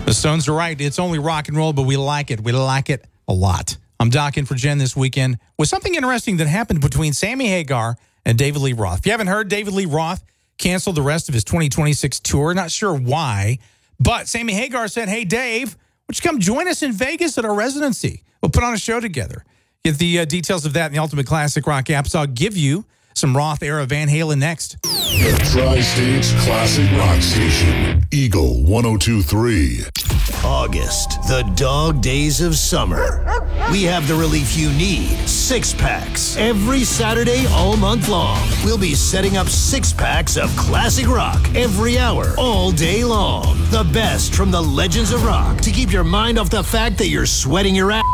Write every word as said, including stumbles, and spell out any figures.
The Stones are right. It's only rock and roll, but we like it. We like it a lot. I'm Doc in for Jen this weekend with something interesting that happened between Sammy Hagar and David Lee Roth. If you haven't heard, David Lee Roth canceled the rest of his twenty twenty-six tour. Not sure why, but Sammy Hagar said, hey, Dave, why don't you come join us in Vegas at our residency? We'll put on a show together. Get the uh, details of that in the Ultimate Classic Rock app. So I'll give you some Roth-era Van Halen next. The Tri-States Classic Rock Station, Eagle one oh two point three. August, the dog days of summer. We have the relief you need. Six packs. Every Saturday all month long. We'll be setting up six packs of classic rock every hour, all day long. The best from the legends of rock to keep your mind off the fact that you're sweating your ass